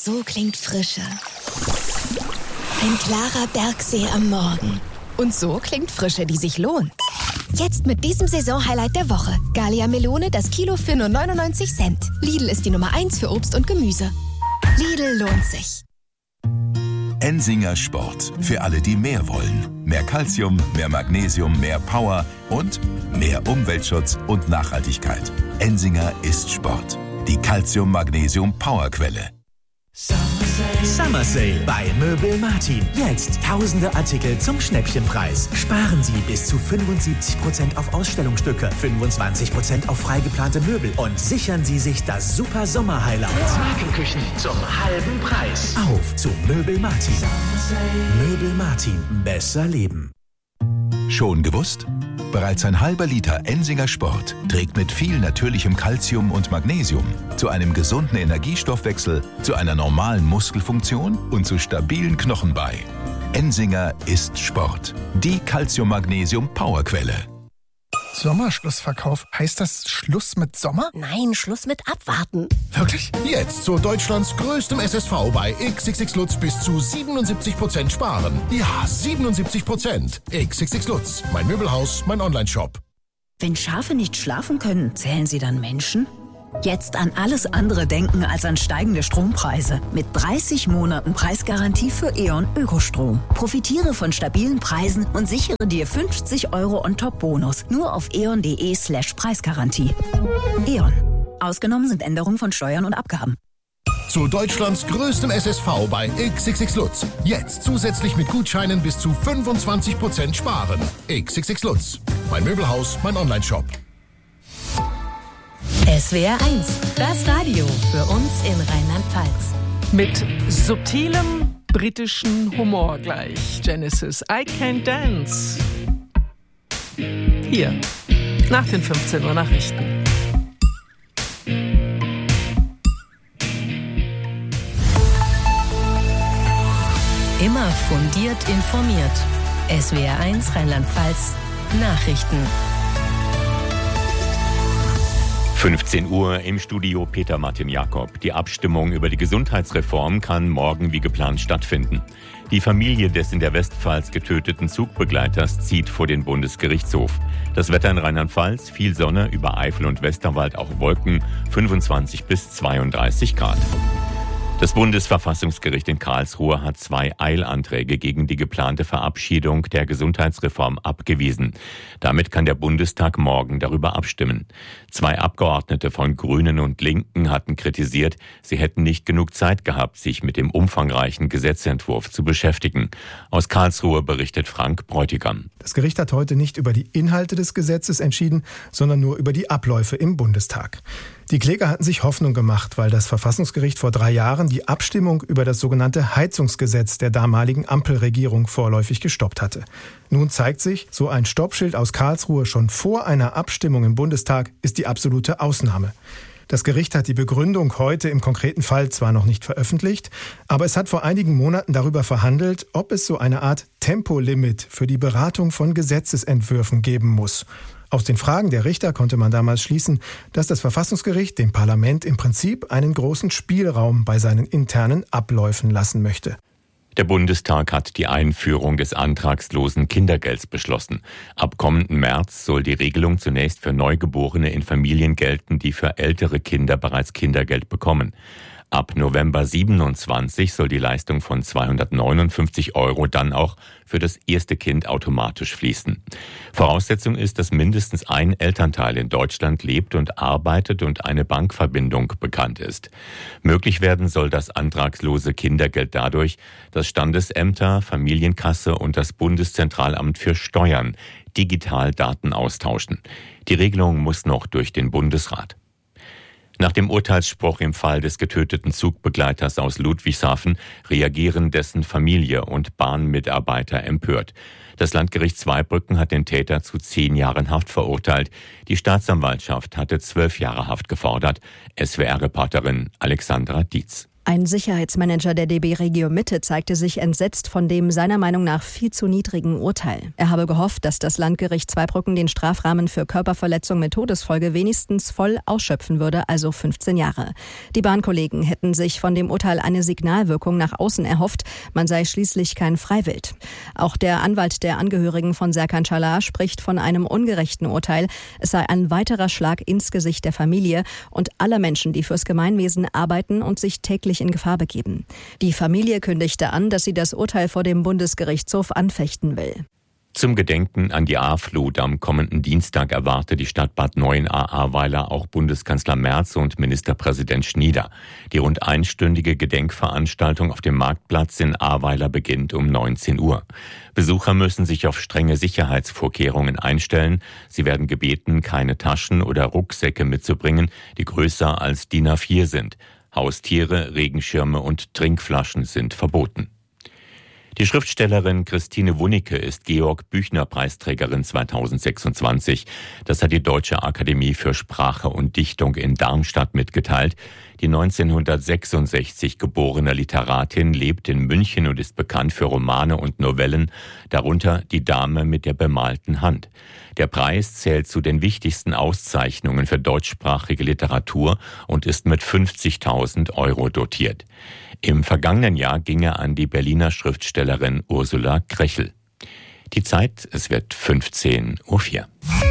So klingt Frische. Ein klarer Bergsee am Morgen. Und so klingt Frische, die sich lohnt. Jetzt mit diesem Saisonhighlight der Woche. Gallia Melone, das Kilo für nur 99 Cent. Lidl ist die Nummer 1 für Obst und Gemüse. Lidl lohnt sich. Ensinger Sport. Für alle, die mehr wollen. Mehr Calcium, mehr Magnesium, mehr Power und mehr Umweltschutz und Nachhaltigkeit. Ensinger ist Sport. Die Calcium-Magnesium-Powerquelle. Summer Sale bei Möbel Martin. Jetzt tausende Artikel zum Schnäppchenpreis. Sparen Sie bis zu 75% auf Ausstellungsstücke, 25% auf freigeplante Möbel und sichern Sie sich das super Sommer-Highlight. Markenküchen zum halben Preis. Auf zu Möbel Martin. Möbel Martin. Besser leben. Schon gewusst? Bereits ein halber Liter Ensinger Sport trägt mit viel natürlichem Calcium und Magnesium zu einem gesunden Energiestoffwechsel, zu einer normalen Muskelfunktion und zu stabilen Knochen bei. Ensinger ist Sport. Die Calcium-Magnesium-Powerquelle. Sommerschlussverkauf. Heißt das Schluss mit Sommer? Nein, Schluss mit Abwarten. Wirklich? Jetzt zu Deutschlands größtem SSV bei XXX Lutz bis zu 77% sparen. Ja, 77%. XXX Lutz. Mein Möbelhaus, mein Onlineshop. Wenn Schafe nicht schlafen können, zählen sie dann Menschen? Jetzt an alles andere denken als an steigende Strompreise. Mit 30 Monaten Preisgarantie für E.ON Ökostrom. Profitiere von stabilen Preisen und sichere dir 50 € on-top-Bonus. Nur auf eon.de/Preisgarantie. E.ON. Ausgenommen sind Änderungen von Steuern und Abgaben. Zu Deutschlands größtem SSV bei XXX Lutz. Jetzt zusätzlich mit Gutscheinen bis zu 25% sparen. XXX Lutz. Mein Möbelhaus, mein Onlineshop. SWR 1, das Radio für uns in Rheinland-Pfalz. Mit subtilem britischen Humor gleich. Genesis, I Can't Dance. Hier, nach den 15 Uhr Nachrichten. Immer fundiert informiert. SWR 1 Rheinland-Pfalz Nachrichten. 15 Uhr im Studio Peter Martin Jakob. Die Abstimmung über die Gesundheitsreform kann morgen wie geplant stattfinden. Die Familie des in der Westpfalz getöteten Zugbegleiters zieht vor den Bundesgerichtshof. Das Wetter in Rheinland-Pfalz, viel Sonne, über Eifel und Westerwald auch Wolken, 25 bis 32 Grad. Das Bundesverfassungsgericht in Karlsruhe hat 2 Eilanträge gegen die geplante Verabschiedung der Gesundheitsreform abgewiesen. Damit kann der Bundestag morgen darüber abstimmen. 2 Abgeordnete von Grünen und Linken hatten kritisiert, sie hätten nicht genug Zeit gehabt, sich mit dem umfangreichen Gesetzentwurf zu beschäftigen. Aus Karlsruhe berichtet Frank Bräutigam. Das Gericht hat heute nicht über die Inhalte des Gesetzes entschieden, sondern nur über die Abläufe im Bundestag. Die Kläger hatten sich Hoffnung gemacht, weil das Verfassungsgericht vor 3 Jahren die Abstimmung über das sogenannte Heizungsgesetz der damaligen Ampelregierung vorläufig gestoppt hatte. Nun zeigt sich, so ein Stoppschild aus Karlsruhe schon vor einer Abstimmung im Bundestag ist die absolute Ausnahme. Das Gericht hat die Begründung heute im konkreten Fall zwar noch nicht veröffentlicht, aber es hat vor einigen Monaten darüber verhandelt, ob es so eine Art Tempolimit für die Beratung von Gesetzesentwürfen geben muss. Aus den Fragen der Richter konnte man damals schließen, dass das Verfassungsgericht dem Parlament im Prinzip einen großen Spielraum bei seinen internen Abläufen lassen möchte. Der Bundestag hat die Einführung des antragslosen Kindergelds beschlossen. Ab kommenden März soll die Regelung zunächst für Neugeborene in Familien gelten, die für ältere Kinder bereits Kindergeld bekommen. Ab November 27 soll die Leistung von 259 € dann auch für das erste Kind automatisch fließen. Voraussetzung ist, dass mindestens ein Elternteil in Deutschland lebt und arbeitet und eine Bankverbindung bekannt ist. Möglich werden soll das antragslose Kindergeld dadurch, dass Standesämter, Familienkasse und das Bundeszentralamt für Steuern digital Daten austauschen. Die Regelung muss noch durch den Bundesrat. Nach dem Urteilsspruch im Fall des getöteten Zugbegleiters aus Ludwigshafen reagieren dessen Familie und Bahnmitarbeiter empört. Das Landgericht Zweibrücken hat den Täter zu 10 Jahren Haft verurteilt. Die Staatsanwaltschaft hatte 12 Jahre Haft gefordert. SWR-Reporterin Alexandra Dietz. Ein Sicherheitsmanager der DB Regio Mitte zeigte sich entsetzt von dem seiner Meinung nach viel zu niedrigen Urteil. Er habe gehofft, dass das Landgericht Zweibrücken den Strafrahmen für Körperverletzung mit Todesfolge wenigstens voll ausschöpfen würde, also 15 Jahre. Die Bahnkollegen hätten sich von dem Urteil eine Signalwirkung nach außen erhofft, man sei schließlich kein Freiwild. Auch der Anwalt der Angehörigen von Serkan Çalar spricht von einem ungerechten Urteil. Es sei ein weiterer Schlag ins Gesicht der Familie und aller Menschen, die fürs Gemeinwesen arbeiten und sich täglich in Gefahr begeben. Die Familie kündigte an, dass sie das Urteil vor dem Bundesgerichtshof anfechten will. Zum Gedenken an die A-Flut am kommenden Dienstag erwartet die Stadt Bad Neuenahr-Ahrweiler auch Bundeskanzler Merz und Ministerpräsident Schnieder. Die rund einstündige Gedenkveranstaltung auf dem Marktplatz in Ahrweiler beginnt um 19 Uhr. Besucher müssen sich auf strenge Sicherheitsvorkehrungen einstellen. Sie werden gebeten, keine Taschen oder Rucksäcke mitzubringen, die größer als DIN A4 sind. Haustiere, Regenschirme und Trinkflaschen sind verboten. Die Schriftstellerin Christine Wunicke ist Georg-Büchner-Preisträgerin 2026. Das hat die Deutsche Akademie für Sprache und Dichtung in Darmstadt mitgeteilt. Die 1966 geborene Literatin lebt in München und ist bekannt für Romane und Novellen, darunter Die Dame mit der bemalten Hand. Der Preis zählt zu den wichtigsten Auszeichnungen für deutschsprachige Literatur und ist mit 50.000 € dotiert. Im vergangenen Jahr ging er an die Berliner Schriftstellerin Ursula Krechel. Die Zeit, es wird 15:04 Uhr.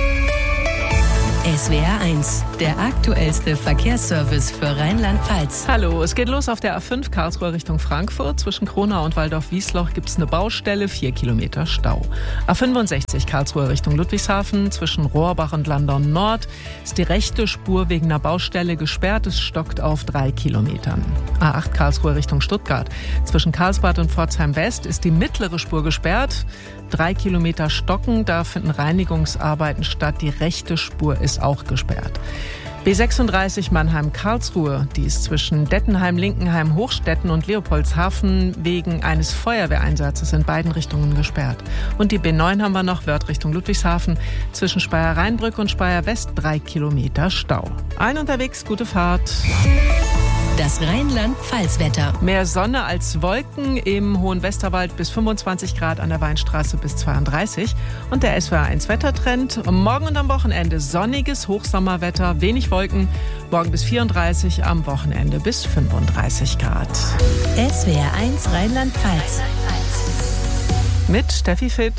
SWR 1, der aktuellste Verkehrsservice für Rheinland-Pfalz. Hallo, es geht los auf der A5 Karlsruhe Richtung Frankfurt. Zwischen Kronau und Waldorf-Wiesloch gibt es eine Baustelle, 4 Kilometer Stau. A65 Karlsruhe Richtung Ludwigshafen. Zwischen Rohrbach und Landau Nord ist die rechte Spur wegen einer Baustelle gesperrt. Es stockt auf 3 Kilometern. A8 Karlsruhe Richtung Stuttgart. Zwischen Karlsbad und Pforzheim West ist die mittlere Spur gesperrt. 3 Kilometer stocken, da finden Reinigungsarbeiten statt. Die rechte Spur ist auch gesperrt. B36 Mannheim-Karlsruhe, die ist zwischen Dettenheim, Linkenheim, Hochstetten und Leopoldshafen wegen eines Feuerwehreinsatzes in beiden Richtungen gesperrt. Und die B9 haben wir noch, Wörth Richtung Ludwigshafen, zwischen Speyer-Rheinbrücke und Speyer-West 3 Kilometer Stau. Ein unterwegs, gute Fahrt. Das Rheinland-Pfalz-Wetter. Mehr Sonne als Wolken, im Hohen Westerwald bis 25 Grad, an der Weinstraße bis 32. Und der SWR 1 Wettertrend. Morgen und am Wochenende sonniges Hochsommerwetter, wenig Wolken. Morgen bis 34, am Wochenende bis 35 Grad. SWR 1 Rheinland-Pfalz. Mit Steffi Fitt.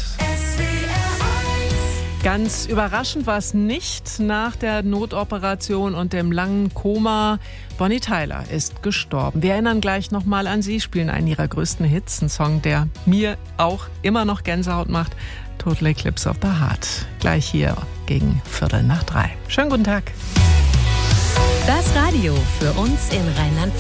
Ganz überraschend war es nicht nach der Notoperation und dem langen Koma. Bonnie Tyler ist gestorben. Wir erinnern gleich nochmal an sie, spielen einen ihrer größten Hits, ein Song, der mir auch immer noch Gänsehaut macht. Total Eclipse of the Heart. Gleich hier gegen 2:45. Schönen guten Tag. Das Radio für uns in Rheinland-Pfalz.